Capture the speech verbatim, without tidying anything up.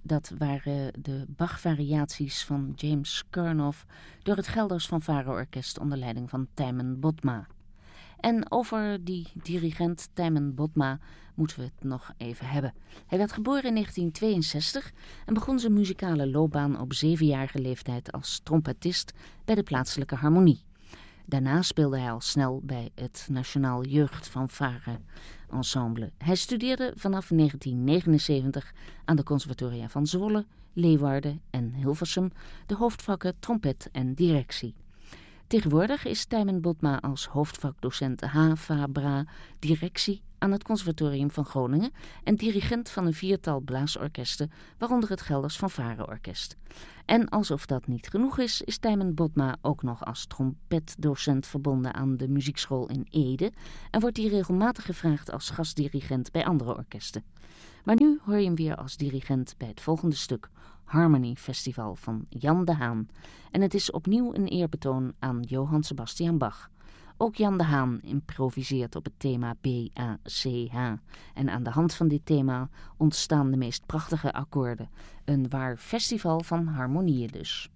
Dat waren de Bach-variaties van James Kernoff door het Gelders Fanfare-orkest onder leiding van Tijmen Botma. En over die dirigent Tijmen Botma moeten we het nog even hebben. Hij werd geboren in negentien tweeënzestig en begon zijn muzikale loopbaan op zevenjarige leeftijd als trompetist bij de plaatselijke harmonie. Daarna speelde hij al snel bij het Nationaal Jeugdfanfare Ensemble. Hij studeerde vanaf negentien negenenzeventig aan de conservatoria van Zwolle, Leeuwarden en Hilversum de hoofdvakken trompet en directie. Tegenwoordig is Tijmen Botma als hoofdvakdocent H V A B R A directie aan het Conservatorium van Groningen en dirigent van een viertal blaasorkesten, waaronder het Gelders Fanfare-orkest. En alsof dat niet genoeg is, is Tijmen Botma ook nog als trompetdocent verbonden aan de muziekschool in Ede en wordt hij regelmatig gevraagd als gastdirigent bij andere orkesten. Maar nu hoor je hem weer als dirigent bij het volgende stuk, Harmony Festival van Jan de Haan. En het is opnieuw een eerbetoon aan Johann Sebastian Bach. Ook Jan de Haan improviseert op het thema B A C H. En aan de hand van dit thema ontstaan de meest prachtige akkoorden. Een waar festival van harmonieën dus.